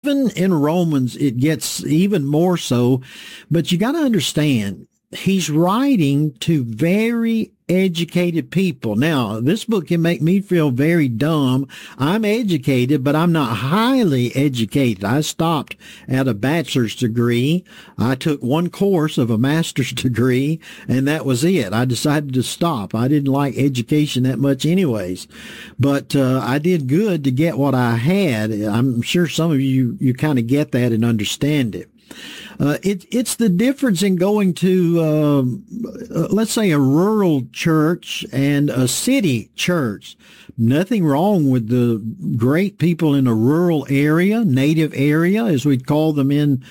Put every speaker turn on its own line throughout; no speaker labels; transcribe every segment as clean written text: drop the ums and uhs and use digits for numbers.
even in Romans, it gets even more so. But you got to understand, he's writing to very educated people. Now, this book can make me feel very dumb. I'm educated, but I'm not highly educated. I stopped at a bachelor's degree. I took one course of a master's degree, and that was it. I decided to stop. I didn't like education that much anyways, but I did good to get what I had. I'm sure some of you kind of get that and understand it. It's the difference in going to, let's say, a rural church and a city church. Nothing wrong with the great people in a rural area, native area, as we'd call them in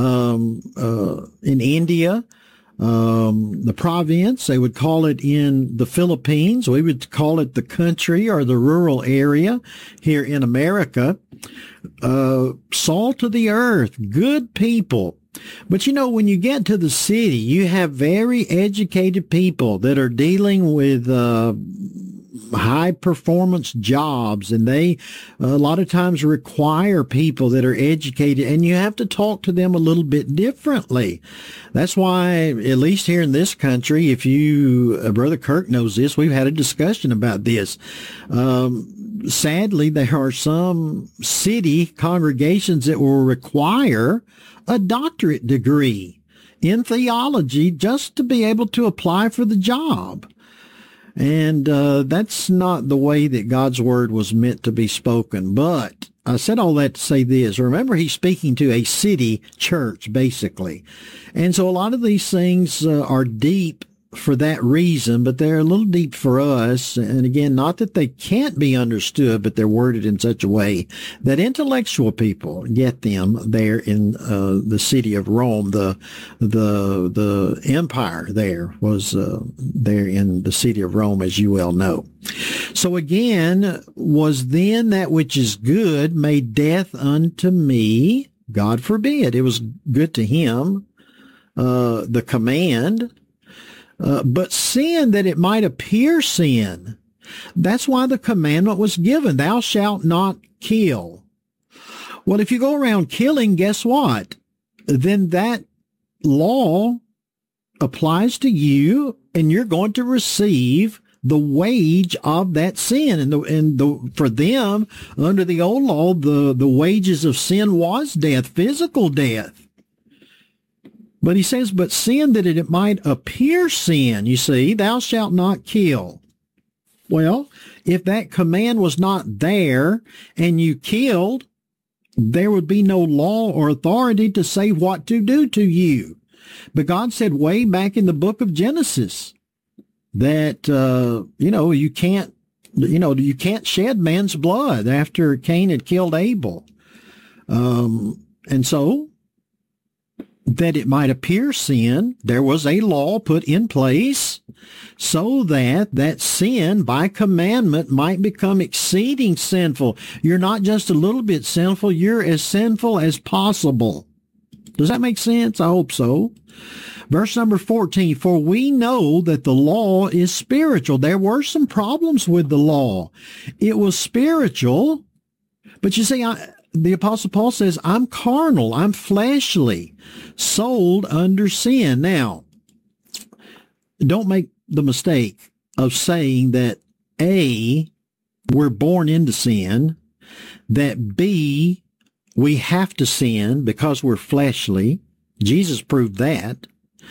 India. The province, they would call it in the Philippines. We would call it the country or the rural area here in America. Salt of the earth, good people. But when you get to the city, you have very educated people that are dealing with high performance jobs, and they a lot of times require people that are educated, and you have to talk to them a little bit differently. That's why, at least here in this country, if you, Brother Kirk knows this, we've had a discussion about this. Sadly, there are some city congregations that will require a doctorate degree in theology just to be able to apply for the job. And that's not the way that God's word was meant to be spoken. But I said all that to say this. Remember, he's speaking to a city church, basically. And so a lot of these things are deep for that reason, but they're a little deep for us. And again, not that they can't be understood, but they're worded in such a way that intellectual people get them there in the city of Rome. The empire there was there in the city of Rome, as you well know. So again, was then that which is good made death unto me? God forbid. It was good to him, the command. But sin, that it might appear sin. That's why the commandment was given. Thou shalt not kill. Well, if you go around killing, guess what? Then that law applies to you, and you're going to receive the wage of that sin. And for them, under the old law, the wages of sin was death, physical death. But he says, but sin, that it might appear sin, you see, thou shalt not kill. Well, if that command was not there and you killed, there would be no law or authority to say what to do to you. But God said way back in the book of Genesis that, you can't shed man's blood after Cain had killed Abel. And so, that it might appear sin, there was a law put in place so that sin by commandment might become exceeding sinful. You're not just a little bit sinful, you're as sinful as possible. Does that make sense? I hope so. Verse number 14, for we know that the law is spiritual. There were some problems with the law. It was spiritual, but you see, the Apostle Paul says, I'm carnal, I'm fleshly, sold under sin. Now, don't make the mistake of saying that A, we're born into sin, that B, we have to sin because we're fleshly. Jesus proved that.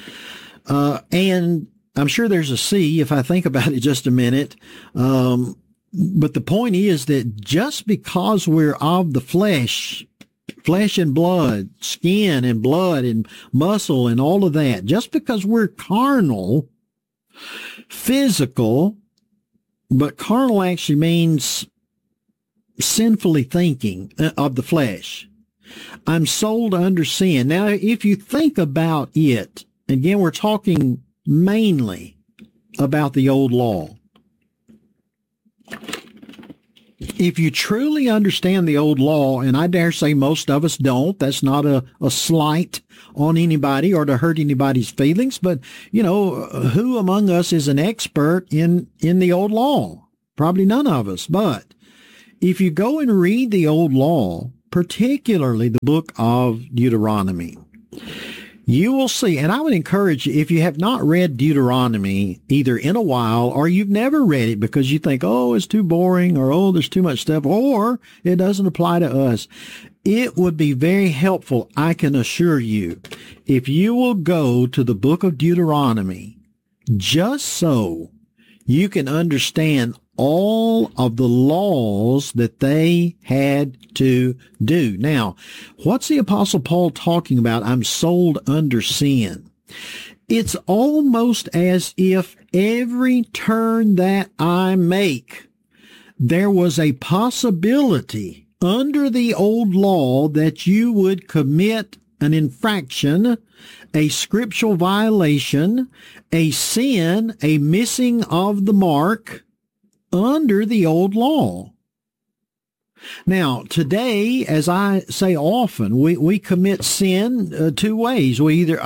And I'm sure there's a C if I think about it just a minute. But the point is that just because we're of the flesh and blood, skin and blood and muscle and all of that, just because we're carnal, physical, but carnal actually means sinfully thinking of the flesh. I'm sold under sin. Now, if you think about it, again, we're talking mainly about the old law. If you truly understand the old law, and I dare say most of us don't, that's not a slight on anybody or to hurt anybody's feelings, but, who among us is an expert in the old law? Probably none of us. But if you go and read the old law, particularly the book of Deuteronomy, you will see, and I would encourage you, if you have not read Deuteronomy either in a while or you've never read it because you think, oh, it's too boring, or oh, there's too much stuff, or it doesn't apply to us, it would be very helpful, I can assure you, if you will go to the book of Deuteronomy just so you can understand all of the laws that they had to do. Now, what's the Apostle Paul talking about? I'm sold under sin. It's almost as if every turn that I make, there was a possibility under the old law that you would commit an infraction, a scriptural violation, a sin, a missing of the mark, under the old law. Now, today, as I say often, we commit sin two ways.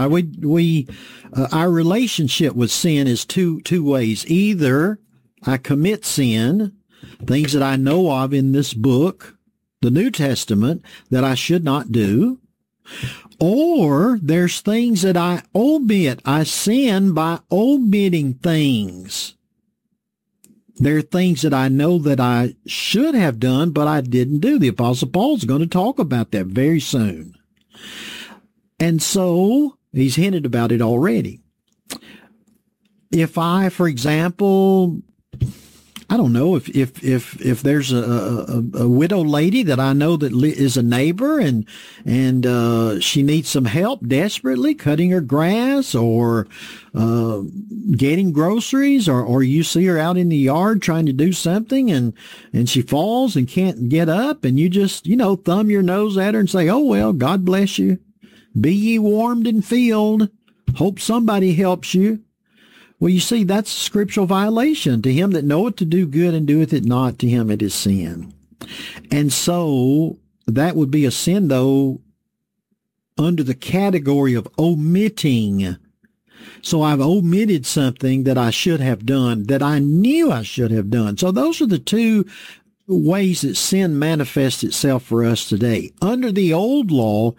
Our relationship with sin is two ways. Either I commit sin, things that I know of in this book, the New Testament, that I should not do, or there's things that I omit. I sin by omitting things. There are things that I know that I should have done, but I didn't do. The Apostle Paul's going to talk about that very soon. And so he's hinted about it already. If I, for example, I don't know, if there's a widow lady that I know that is a neighbor and she needs some help desperately cutting her grass or getting groceries, or you see her out in the yard trying to do something and she falls and can't get up, and you just, thumb your nose at her and say, oh, well, God bless you. Be ye warmed and filled. Hope somebody helps you. Well, you see, that's a scriptural violation. To him that knoweth to do good and doeth it not, to him it is sin. And so that would be a sin, though, under the category of omitting. So I've omitted something that I should have done, that I knew I should have done. So those are the two ways that sin manifests itself for us today. Under the old law,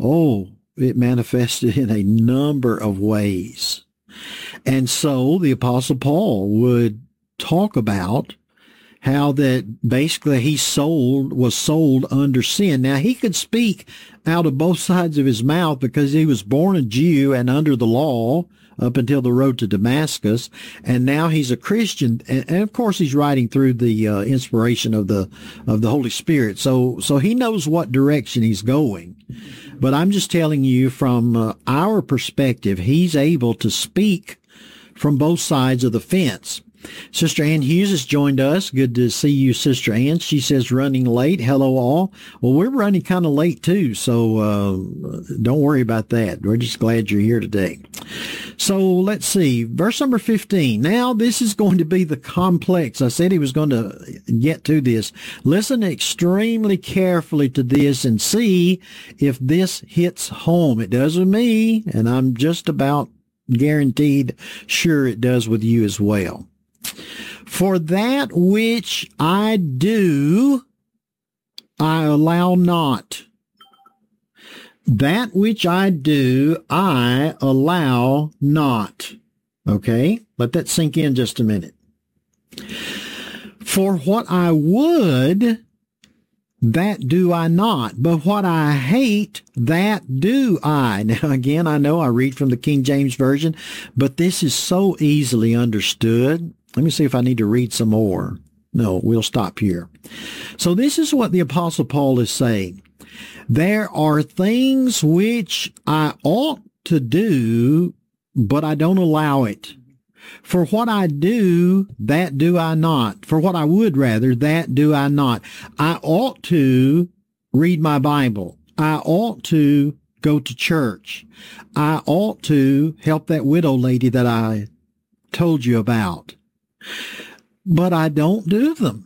it manifested in a number of ways. And so the Apostle Paul would talk about how that basically he was sold under sin. Now, he could speak out of both sides of his mouth because he was born a Jew and under the law up until the road to Damascus, and now he's a Christian, and of course he's writing through the inspiration of the Holy Spirit. So he knows what direction he's going. But I'm just telling you from our perspective, he's able to speak from both sides of the fence. Sister Ann Hughes has joined us. Good to see you, Sister Ann. She says, running late. Hello, all. Well, we're running kind of late, too, so don't worry about that. We're just glad you're here today. So let's see. Verse number 15. Now, this is going to be the complex. I said he was going to get to this. Listen extremely carefully to this and see if this hits home. It does with me, and I'm just about guaranteed sure it does with you as well. For that which I do, I allow not. That which I do, I allow not. Okay? Let that sink in just a minute. For what I would, that do I not. But what I hate, that do I. Now, again, I know I read from the King James Version, but this is so easily understood. Let me see if I need to read some more. No, we'll stop here. So this is what the Apostle Paul is saying. There are things which I ought to do, but I don't allow it. For what I do, that do I not. For what I would rather, that do I not. I ought to read my Bible. I ought to go to church. I ought to help that widow lady that I told you about. But I don't do them.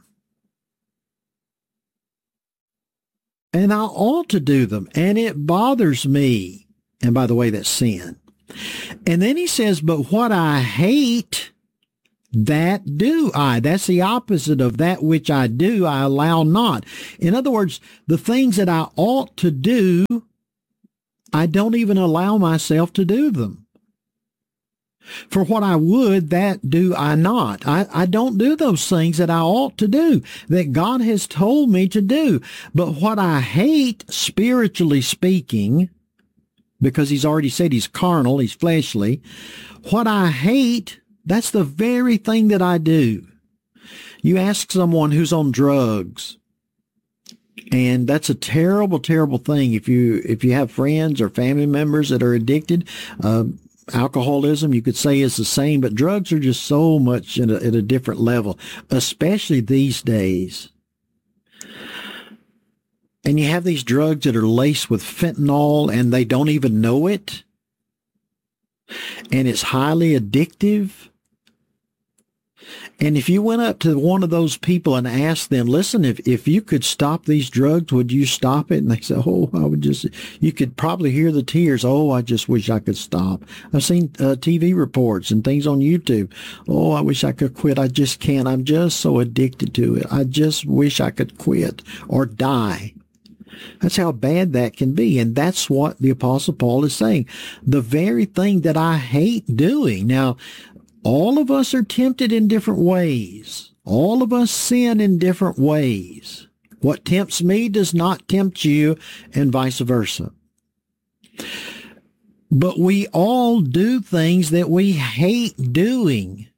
And I ought to do them. And it bothers me. And by the way, that's sin. And then he says, but what I hate, that do I. That's the opposite of that which I do, I allow not. In other words, the things that I ought to do, I don't even allow myself to do them. For what I would, that do I not. I don't do those things that I ought to do, that God has told me to do. But what I hate, spiritually speaking, because he's already said he's carnal, he's fleshly, what I hate, that's the very thing that I do. You ask someone who's on drugs, and that's a terrible, terrible thing. If you have friends or family members that are addicted, alcoholism, you could say, is the same, but drugs are just so much at a different level, especially these days. And you have these drugs that are laced with fentanyl, and they don't even know it. And it's highly addictive. And if you went up to one of those people and asked them, listen, if you could stop these drugs, would you stop it? And they say, oh, I would just, you could probably hear the tears. Oh, I just wish I could stop. I've seen TV reports and things on YouTube. Oh, I wish I could quit. I just can't. I'm just so addicted to it. I just wish I could quit or die. That's how bad that can be. And that's what the Apostle Paul is saying. The very thing that I hate doing. Now, all of us are tempted in different ways. All of us sin in different ways. What tempts me does not tempt you, and vice versa. But we all do things that we hate doing.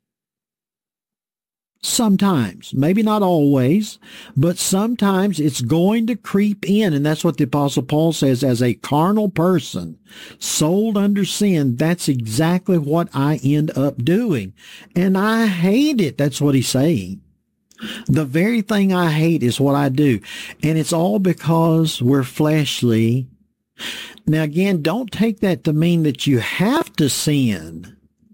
Sometimes, maybe not always, but sometimes it's going to creep in. And that's what the Apostle Paul says, as a carnal person, sold under sin, that's exactly what I end up doing. And I hate it. That's what he's saying. The very thing I hate is what I do. And it's all because we're fleshly. Now, again, don't take that to mean that you have to sin.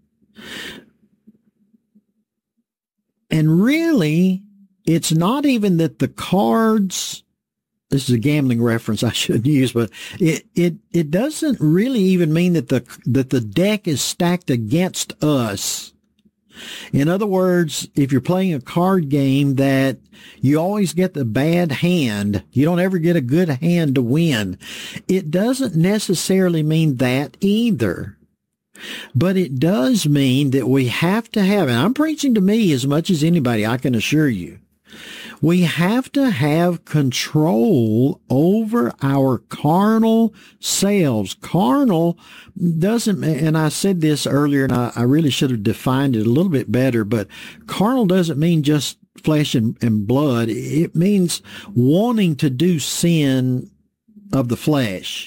And really, it's not even that the cards, this is a gambling reference I shouldn't use, but it doesn't really even mean that the deck is stacked against us. In other words, if you're playing a card game, that you always get the bad hand, you don't ever get a good hand to win. It doesn't necessarily mean that either. But it does mean that we have to have, and I'm preaching to me as much as anybody, I can assure you, we have to have control over our carnal selves. Carnal doesn't, and I said this earlier, and I really should have defined it a little bit better, but carnal doesn't mean just flesh and blood. It means wanting to do sin of the flesh.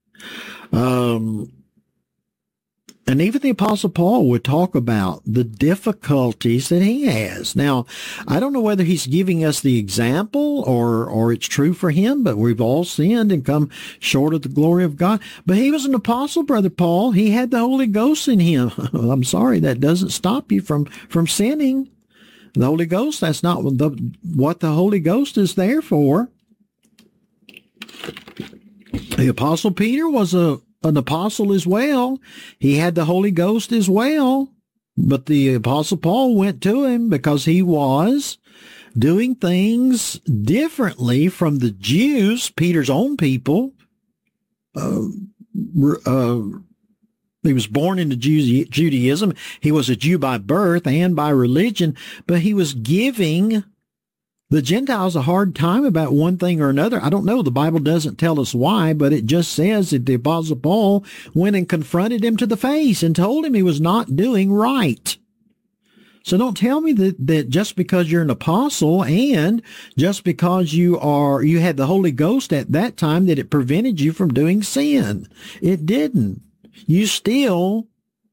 And even the Apostle Paul would talk about the difficulties that he has. Now, I don't know whether he's giving us the example or it's true for him, but we've all sinned and come short of the glory of God. But he was an apostle, Brother Paul. He had the Holy Ghost in him. I'm sorry, that doesn't stop you from sinning. The Holy Ghost, that's not what the Holy Ghost is there for. The Apostle Peter was an apostle as well. He had the Holy Ghost as well. But the Apostle Paul went to him because he was doing things differently from the Jews, Peter's own people. He was born into Judaism. He was a Jew by birth and by religion, but he was giving the Gentiles a hard time about one thing or another. I don't know. The Bible doesn't tell us why, but it just says that the Apostle Paul went and confronted him to the face and told him he was not doing right. So don't tell me that just because you're an apostle and just because you had the Holy Ghost at that time that it prevented you from doing sin. It didn't. You still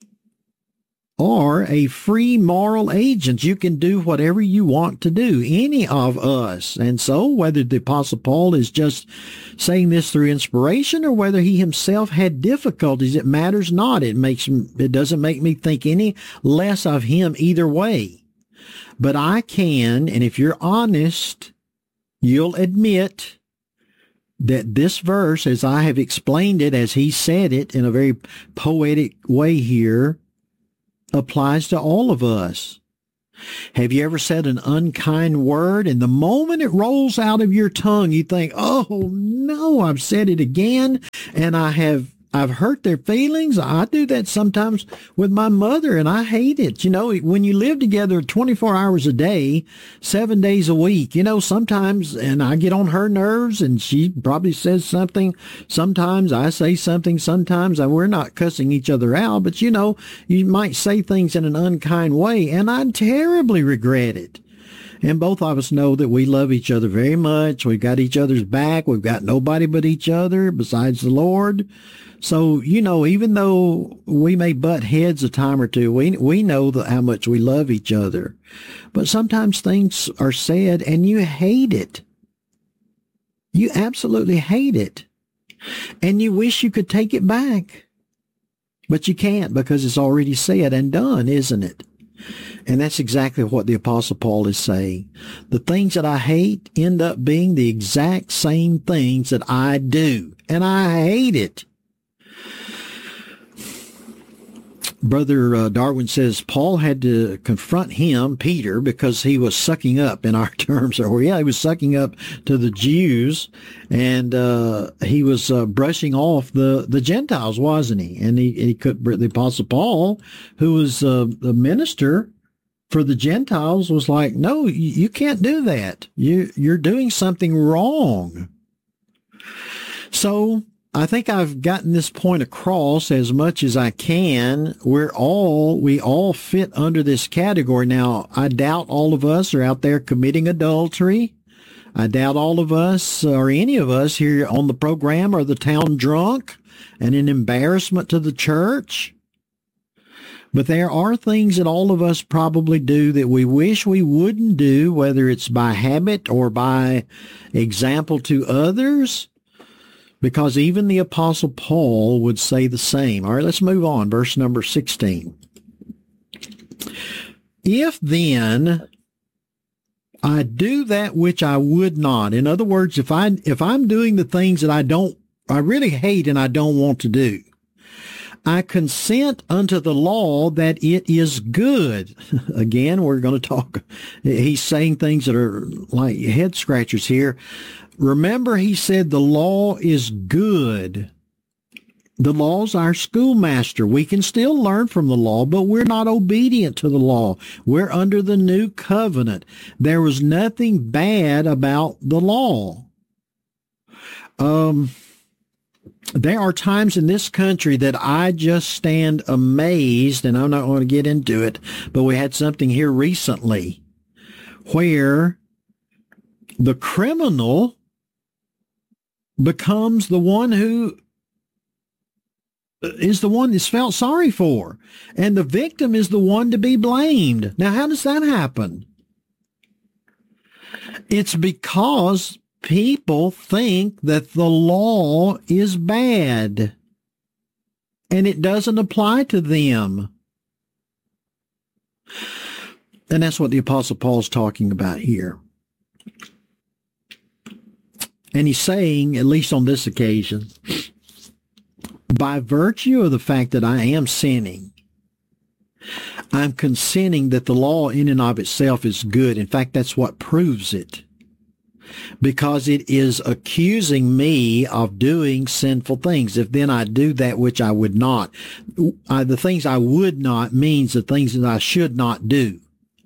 are a free moral agent. You can do whatever you want to do, any of us. And so whether the Apostle Paul is just saying this through inspiration or whether he himself had difficulties, it matters not. It doesn't make me think any less of him either way. But I can, and if you're honest, you'll admit that this verse, as I have explained it, as he said it in a very poetic way here, applies to all of us. Have you ever said an unkind word, and the moment it rolls out of your tongue, you think, oh no, I've said it again, and I've hurt their feelings. I do that sometimes with my mother, and I hate it. You know, when you live together 24 hours a day, 7 days a week, you know, sometimes, and I get on her nerves, and she probably says something. Sometimes I say something. Sometimes we're not cussing each other out, but, you know, you might say things in an unkind way, and I terribly regret it. And both of us know that we love each other very much. We've got each other's back. We've got nobody but each other besides the Lord. So, you know, even though we may butt heads a time or two, we know how much we love each other. But sometimes things are said and you hate it. You absolutely hate it. And you wish you could take it back. But you can't, because it's already said and done, isn't it? And that's exactly what the Apostle Paul is saying. The things that I hate end up being the exact same things that I do. And I hate it. Brother Darwin says Paul had to confront him, Peter, because he was sucking up, in our terms, or he was sucking up to the Jews, and he was brushing off the Gentiles, wasn't he? And he could. The Apostle Paul, who was the minister for the Gentiles, was like, no, you can't do that. You're doing something wrong. So I think I've gotten this point across as much as I can. We all fit under this category. Now, I doubt all of us are out there committing adultery. I doubt all of us, or any of us here on the program, are the town drunk and an embarrassment to the church. But there are things that all of us probably do that we wish we wouldn't do, whether it's by habit or by example to others. Because even the Apostle Paul would say the same. All right, let's move on. Verse number 16. If then I do that which I would not. In other words, if I'm doing the things that I really hate and I don't want to do, I consent unto the law that it is good. Again, we're going to talk. He's saying things that are like head scratchers here. Remember, he said the law is good. The law's our schoolmaster. We can still learn from the law, but we're not obedient to the law. We're under the new covenant. There was nothing bad about the law. There are times in this country that I just stand amazed, and I'm not going to get into it, but we had something here recently where the criminal becomes the one who is the one that's felt sorry for, and the victim is the one to be blamed. Now, how does that happen? It's because people think that the law is bad, and it doesn't apply to them. And that's what the Apostle Paul's talking about here. And he's saying, at least on this occasion, by virtue of the fact that I am sinning, I'm consenting that the law in and of itself is good. In fact, that's what proves it. Because it is accusing me of doing sinful things. If then I do that which I would not. The things I would not means the things that I should not do.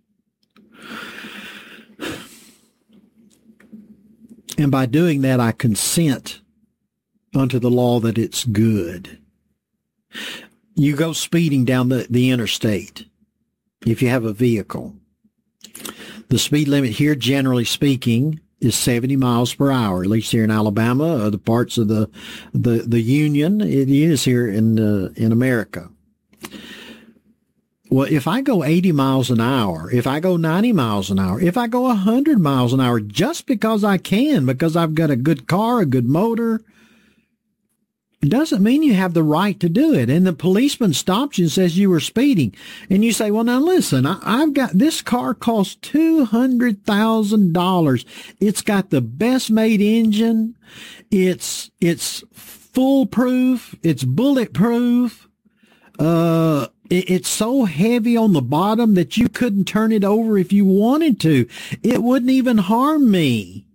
And by doing that, I consent unto the law that it's good. You go speeding down the interstate if you have a vehicle. The speed limit here, generally speaking, is 70 miles per hour, at least here in Alabama, other parts of the Union. It is here in America. Well, if I go 80 miles an hour, if I go 90 miles an hour, if I go 100 miles an hour, just because I can, because I've got a good car, a good motor, it doesn't mean you have the right to do it. And the policeman stops you and says you were speeding. And you say, well, now listen, I've got, this car costs $200,000. It's got the best made engine. It's foolproof. It's bulletproof. It's so heavy on the bottom that you couldn't turn it over if you wanted to. It wouldn't even harm me.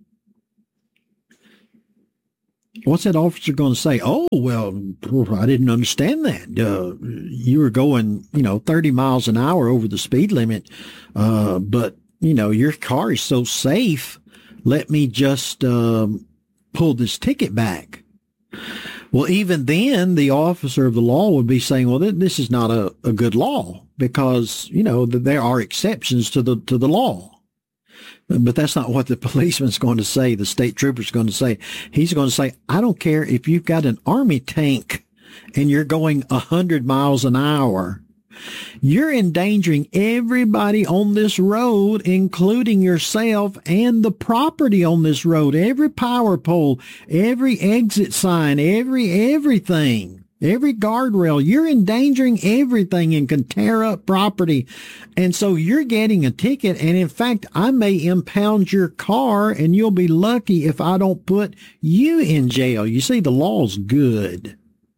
What's that officer going to say? Oh, well, I didn't understand that. You were going, 30 miles an hour over the speed limit, but, your car is so safe. Let me just pull this ticket back. Well, even then, the officer of the law would be saying, well, this is not a good law because, there are exceptions to the law. But that's not what the policeman's going to say. The state trooper's going to say. He's going to say, I don't care if you've got an army tank and you're going 100 miles an hour. You're endangering everybody on this road, including yourself and the property on this road. Every power pole, every exit sign, everything. Every guardrail, you're endangering everything and can tear up property. And so you're getting a ticket. And in fact, I may impound your car and you'll be lucky if I don't put you in jail. You see, the law's good.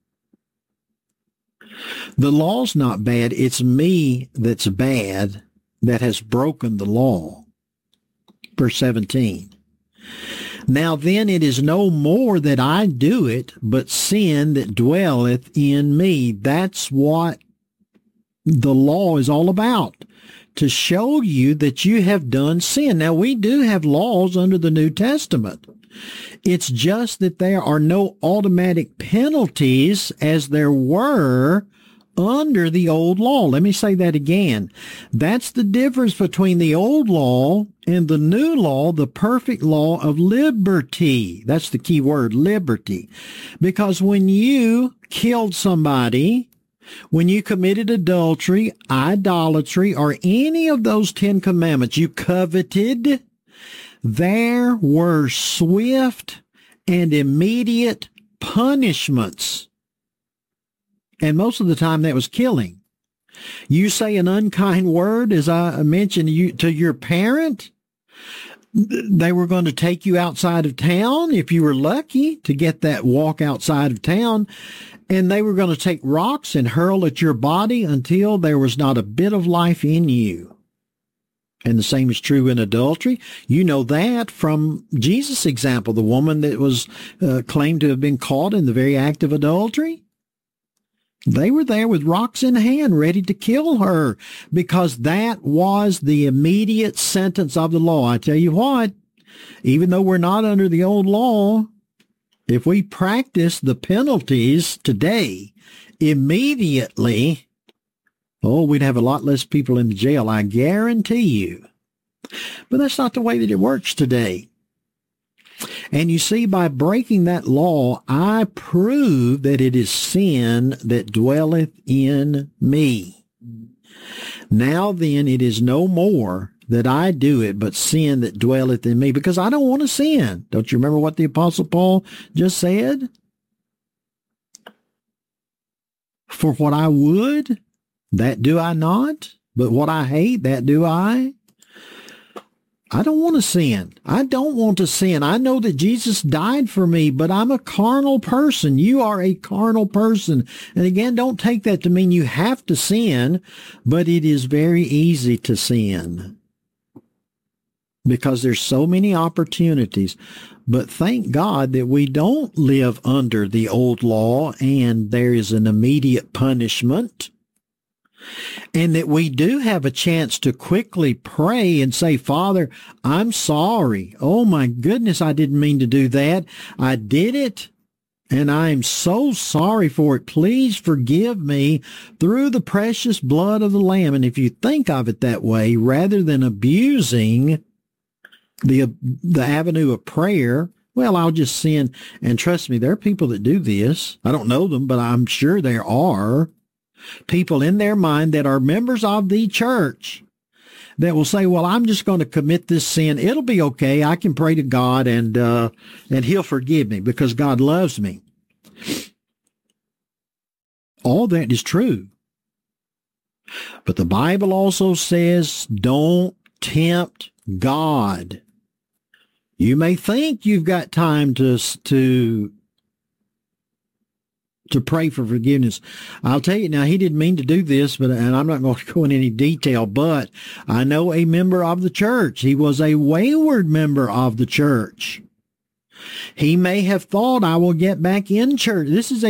The law's not bad. It's me that's bad that has broken the law. Verse 17. Now then it is no more that I do it, but sin that dwelleth in me. That's what the law is all about, to show you that you have done sin. Now we do have laws under the New Testament. It's just that there are no automatic penalties as there were under the old law. Let me say that again. That's the difference between the old law and the new law, the perfect law of liberty. That's the key word, liberty. Because when you killed somebody, when you committed adultery, idolatry, or any of those 10 commandments, you coveted, there were swift and immediate punishments. And most of the time that was killing. You say an unkind word, as I mentioned to your parent, they were going to take you outside of town if you were lucky to get that walk outside of town. And they were going to take rocks and hurl at your body until there was not a bit of life in you. And the same is true in adultery. You know that from Jesus' example, the woman that was claimed to have been caught in the very act of adultery. They were there with rocks in hand, ready to kill her, because that was the immediate sentence of the law. I tell you what, even though we're not under the old law, if we practice the penalties today, immediately, we'd have a lot less people in the jail, I guarantee you. But that's not the way that it works today. And you see, by breaking that law, I prove that it is sin that dwelleth in me. Now then, it is no more that I do it, but sin that dwelleth in me, because I don't want to sin. Don't you remember what the Apostle Paul just said? For what I would, that do I not, but what I hate, that do I. I don't want to sin. I don't want to sin. I know that Jesus died for me, but I'm a carnal person. You are a carnal person. And again, don't take that to mean you have to sin, but it is very easy to sin because there's so many opportunities. But thank God that we don't live under the old law and there is an immediate punishment. And that we do have a chance to quickly pray and say, Father, I'm sorry. Oh my goodness, I didn't mean to do that. I did it, and I'm so sorry for it. Please forgive me through the precious blood of the Lamb. And if you think of it that way, rather than abusing the avenue of prayer, well, I'll just sin. And trust me, there are people that do this. I don't know them, but I'm sure there are people in their mind that are members of the church that will say, well, I'm just going to commit this sin. It'll be okay. I can pray to God and he'll forgive me because God loves me. All that is true. But the Bible also says, don't tempt God. You may think you've got time to to pray for forgiveness. I'll tell you now, he didn't mean to do this, and I'm not going to go in any detail, but I know a member of the church. He was a wayward member of the church. He may have thought, I will get back in church. This is a